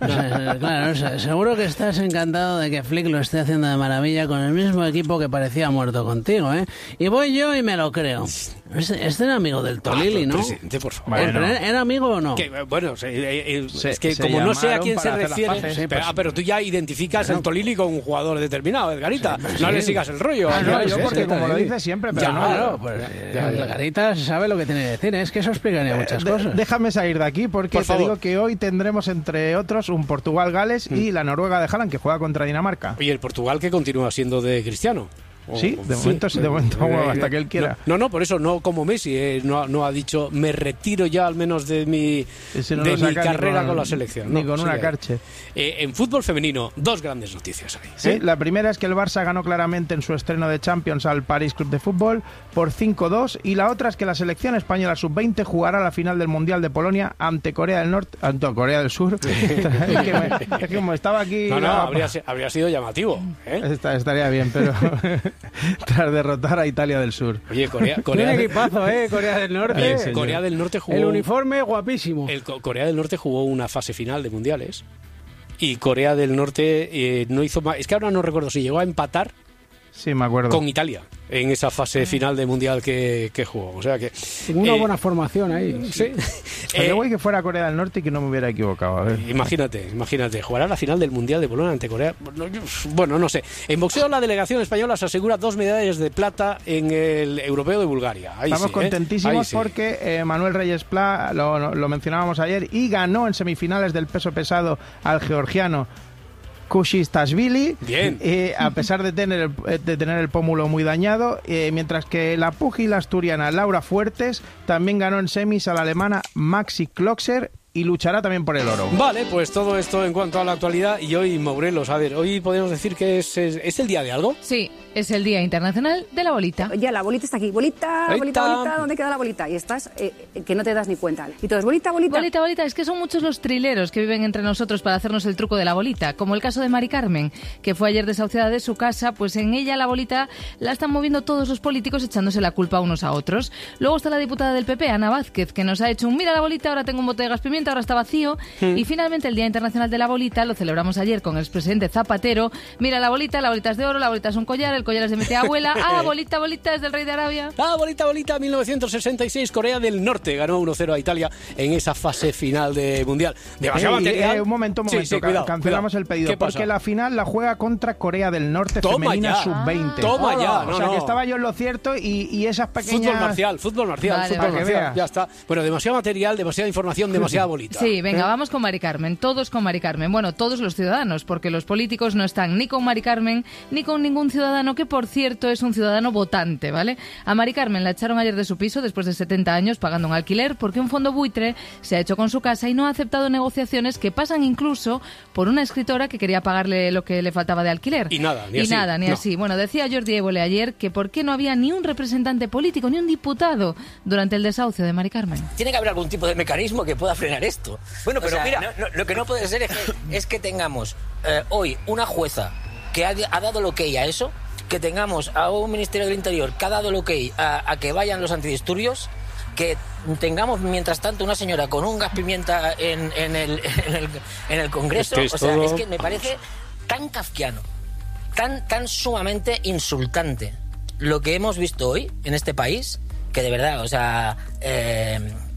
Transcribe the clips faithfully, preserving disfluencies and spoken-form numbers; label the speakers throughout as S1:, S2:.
S1: Claro, seguro que estás encantado de que Flick lo esté haciendo de maravilla con el mismo equipo que parecía muerto contigo, ¿eh? Y voy yo y me lo creo. Este, este era amigo del Tolili, ¿no?
S2: Presidente, por favor.
S1: Bueno. ¿Era, ¿Era amigo o no?
S2: Que, bueno, se, eh,
S3: se,
S2: es que
S3: se
S2: como no sé a quién se
S3: refiere...
S2: refiere... Sí, pero, ah, pero tú ya identificas bueno, el Tolili con un jugador determinado, Edgarita. Sí, sí. No le sigas el rollo.
S3: Ah, no,
S2: no,
S3: yo
S2: sí,
S3: porque
S2: sí,
S3: como
S2: sí.
S3: lo dice siempre, pero
S1: ya,
S3: no...
S1: Claro, pues, ya, ya. Edgarita sabe lo que tiene que decir, es que eso explicaría muchas
S3: de,
S1: cosas.
S3: Déjame salir de aquí porque
S2: por
S3: te
S2: favor.
S3: digo que hoy tendremos, entre otros, un Portugal-Gales mm. y la Noruega de Haaland, que juega contra Dinamarca.
S2: Y el Portugal que continúa siendo de Cristiano.
S3: Oh, sí, de momento, sí, de momento bueno, hasta que él quiera.
S2: No, no, por eso, no como Messi, eh, no, no ha dicho, me retiro ya al menos de mi,
S3: no
S2: de mi carrera
S3: con,
S2: con la selección.
S3: Ni
S2: no,
S3: con
S2: sí,
S3: una carche.
S2: Eh, en fútbol femenino, dos grandes noticias ahí.
S3: Sí, ¿sí? La primera es que el Barça ganó claramente en su estreno de Champions al París Club de Fútbol por cinco dos, y la otra es que la selección española sub veinte jugará la final del Mundial de Polonia ante Corea del Norte, ante Corea del Sur. es, que me, es que como estaba aquí...
S2: No, no,
S3: la...
S2: habría, habría sido llamativo. ¿eh?
S3: Esta, estaría bien, pero... tras derrotar a Italia del Sur.
S2: Oye, Corea, Corea
S1: un equipazo, ¿eh? Corea del Norte.
S2: Sí, Corea del Norte jugó...
S1: El uniforme guapísimo.
S2: El Corea del Norte jugó una fase final de mundiales y Corea del Norte eh, no hizo más... Es que ahora no recuerdo si llegó a empatar
S3: sí, me acuerdo.
S2: con Italia en esa fase final de mundial que, que jugó. O sea que...
S1: Una
S2: eh,
S1: buena formación ahí.
S2: Sí.
S3: Sería guay que fuera Corea del Norte y que no me hubiera equivocado. A ver.
S2: Imagínate, imagínate, jugará la final del Mundial de Polonia ante Corea. Bueno, no sé. En boxeo la delegación española se asegura dos medallas de plata en el Europeo de Bulgaria. Ahí
S3: Estamos
S2: sí,
S3: contentísimos
S2: ¿eh? Ahí sí.
S3: porque eh, Manuel Reyes Pla, lo, lo mencionábamos ayer, y ganó en semifinales del peso pesado al georgiano Kushistashvili,
S2: Bien.
S3: Eh, a pesar de tener el, de tener el pómulo muy dañado, eh, mientras que la púgila asturiana Laura Fuertes también ganó en semis a la alemana Maxi Kloxer y luchará también por el oro.
S2: Vale, pues todo esto en cuanto a la actualidad. Y hoy, Morelos, a ver, hoy podemos decir que es, es, ¿es el día de algo?
S4: Sí, es el Día Internacional de la Bolita.
S5: Ya, la bolita está aquí. Bolita, bolita, bolita, bolita, ¿dónde queda la bolita? Y estás, eh, que no te das ni cuenta. Y todo es bolita, bolita.
S4: Bolita, bolita, es que son muchos los trileros que viven entre nosotros para hacernos el truco de la bolita, como el caso de Mari Carmen, que fue ayer desahuciada de su casa, pues en ella la bolita la están moviendo todos los políticos echándose la culpa unos a otros. Luego está la diputada del P P, Ana Vázquez, que nos ha hecho un mira la bolita, ahora tengo un bote de gas pimienta, ahora está vacío. Mm. Y finalmente el Día Internacional de la Bolita lo celebramos ayer con el expresidente Zapatero. Mira la bolita, la bolita es de oro, la bolita es un collar, el collar es de mi tía abuela. Ah, bolita, bolita es del rey de Arabia.
S2: Ah, bolita, bolita, mil novecientos sesenta y seis, Corea del Norte ganó uno cero a Italia en esa fase final de Mundial. Demasiado
S3: hey,
S2: material.
S3: Eh, un momento, un momento,
S2: sí, sí, cuidado,
S3: cancelamos
S2: cuidado.
S3: el pedido, porque la final la juega contra Corea del Norte
S2: Toma
S3: femenina
S2: ya.
S3: sub veinte.
S2: Toma ya. No,
S3: o sea,
S2: no.
S3: que estaba yo en lo cierto y, y esas pequeñas...
S2: Fútbol marcial, fútbol marcial,
S4: vale,
S2: fútbol
S4: vale.
S2: marcial. Ya está. Bueno, demasiado material, demasiada información, demasiada bolita.
S4: Sí, venga,
S2: ¿Eh?
S4: vamos con Mari Carmen. Todos con Mari Carmen. Bueno, todos los ciudadanos, porque los políticos no están ni con Mari Carmen ni con ningún ciudadano, que por cierto es un ciudadano votante, ¿vale? A Mari Carmen la echaron ayer de su piso después de setenta años pagando un alquiler porque un fondo buitre se ha hecho con su casa y no ha aceptado negociaciones que pasan incluso por una escritora que quería pagarle lo que le faltaba de alquiler.
S2: Y nada, ni
S4: y
S2: así.
S4: Y nada, ni
S2: no.
S4: así. Bueno, decía Jordi Évole ayer que por qué no había ni un representante político, ni un diputado durante el desahucio de Mari Carmen.
S6: Tiene que haber algún tipo de mecanismo que pueda frenar esto. Bueno, pero
S7: o sea,
S6: mira,
S7: no, no, lo que no puede ser es que, es que tengamos eh, hoy una jueza que ha, ha dado el ok a eso, que tengamos a un Ministerio del Interior que ha dado el ok a, a que vayan los antidisturbios, que tengamos mientras tanto una señora con un gas pimienta en, en, el, en, el, en el Congreso.
S2: Es que es
S7: o sea,
S2: todo...
S7: es que me parece tan kafkiano, tan, tan sumamente insultante lo que hemos visto hoy en este país, que de verdad, o sea, eh,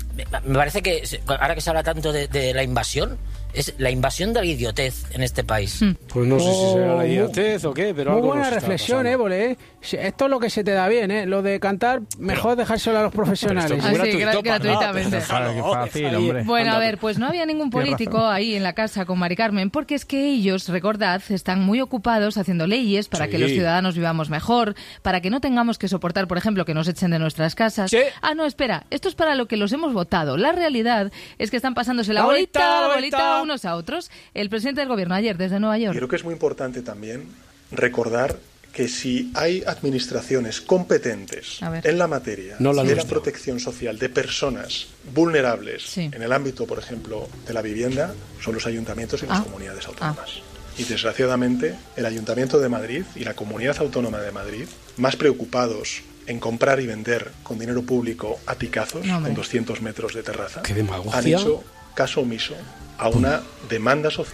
S7: me parece que ahora que se habla tanto de, de la invasión, es la invasión de la idiotez en este país.
S2: Pues no sé si será la
S1: Oh,
S2: idiotez o qué, pero
S1: muy
S2: algo
S1: buena
S2: nos está
S1: reflexión,
S2: pasando.
S1: eh, Évole, ¿eh? Esto es lo que se te da bien, ¿eh? Lo de cantar, mejor dejárselo a los profesionales.
S2: Pero esto
S4: Ah,
S2: es
S4: sí,
S2: gratuito,
S4: gra- gratuitamente.
S2: Pará,
S3: Qué
S2: déjalo,
S3: fácil,
S2: déjalo.
S3: hombre.
S4: Bueno, a
S2: Anda.
S4: ver, pues no había ningún
S3: Tienes
S4: político
S3: razón.
S4: ahí en la casa con Mari Carmen, porque es que ellos, recordad, están muy ocupados haciendo leyes para
S2: Sí.
S4: que los ciudadanos vivamos mejor, para que no tengamos que soportar, por ejemplo, que nos echen de nuestras casas.
S2: Sí.
S4: Ah, no, espera, esto es para lo que los hemos votado. La realidad es que están pasándose la,
S2: La
S4: bolita,
S2: bolita,
S4: la
S2: la
S4: bolita,
S2: bolita.
S4: unos a otros. El presidente del gobierno ayer desde Nueva York.
S8: Creo que es muy importante también recordar que si hay administraciones competentes
S4: A ver.
S8: en la materia
S2: No la
S8: de la
S2: nuestra.
S8: protección social de personas vulnerables
S4: Sí.
S8: en el ámbito, por ejemplo, de la vivienda, son los ayuntamientos y las
S4: Ah.
S8: comunidades autónomas. Y desgraciadamente, el Ayuntamiento de Madrid y la Comunidad Autónoma de Madrid, más preocupados en comprar y vender con dinero público a picazos,
S4: No, hombre.
S8: con doscientos metros de terraza,
S2: Qué demagogia.
S8: han hecho caso omiso a una demanda social